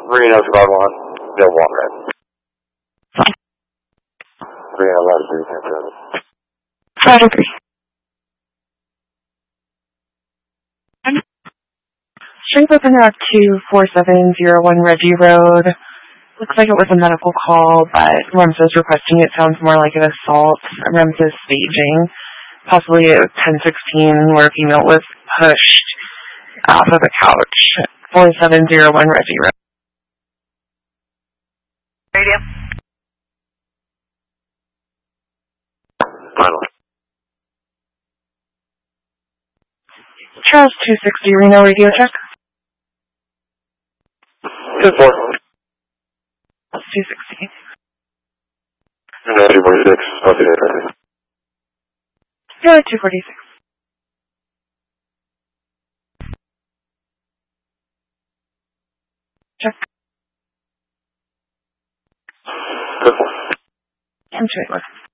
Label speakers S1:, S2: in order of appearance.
S1: Reno 251, Bill 1 red. Reno latitude 10 7.
S2: 5 Strength open route 24701 Reggie Road. Looks like it was a medical call, but REMS is requesting it sounds more like an assault. REMS is staging. Possibly at 10:16 where a female was pushed off of a couch. 4701 Reggie Road.
S3: Radio.
S1: Final.
S2: Charles 260 Reno radio check.
S1: 2-4.
S2: 260.
S1: No, 246. Okay, okay.
S2: Yeah, 246. Check.
S1: Good one.
S2: I'm sure it was.